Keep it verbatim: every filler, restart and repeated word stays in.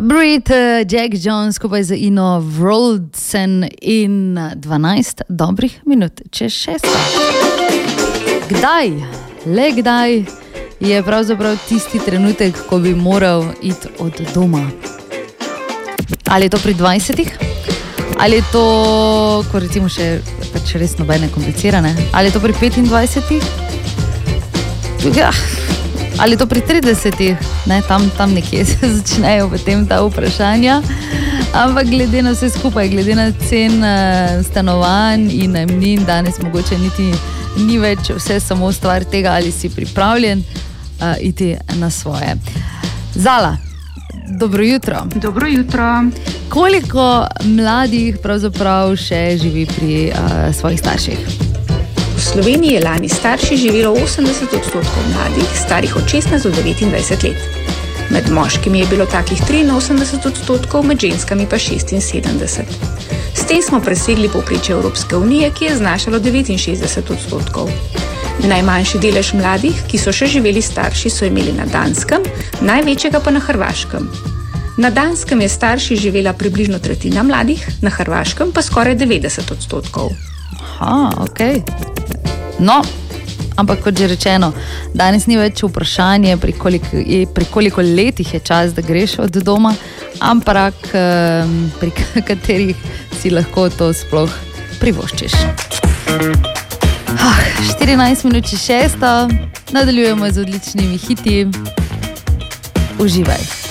Brit, Jack Jones skupaj z Ino Wroldsen in dvanajst dobrih minut čez šesto. Kdaj, le kdaj je pravzaprav tisti trenutek, ko bi moral iti od doma? Ali je to pri dvajsetih? Ali je to, ko recimo še pač res nobene komplicirane? Ali je to pri petindvajsetih? Ja. Ali to pri tridesetih, ne, tam, tam nekje se začnejo potem ta vprašanja, ampak glede na vse skupaj, glede na cen uh, stanovanj in najemnin, danes mogoče niti ni več vse samo stvar tega, ali si pripravljen uh, iti na svoje. Zala, dobro jutro. Dobro jutro. Koliko mladih pravzaprav še živi pri uh, svojih starših? V Sloveniji je lani starši živelo osemdeset odstotkov mladih, starih od šestnajst do devetindvajset let. Med moškimi je bilo takih triinosemdeset odstotkov, med ženskami pa šestinsedemdeset. S tem smo presegli povprečje Evropske unije, ki je znašalo devetinšestdeset odstotkov. Najmanjši delež mladih, ki so še živeli starši, so imeli na Danskem, največjega pa na Hrvaškem. Na Danskem je starši živela približno tretjina mladih, na Hrvaškem pa skoraj devetdeset odstotkov. Aha, okej. No, ampak kot že rečeno, danes ni več vprašanje, pri koliko, pri koliko letih je čas, da greš od doma, ampak pri katerih si lahko to sploh privoščiš. Ah, štirinajst minut čez šesto, nadaljujemo z odličnimi hiti. Uživaj.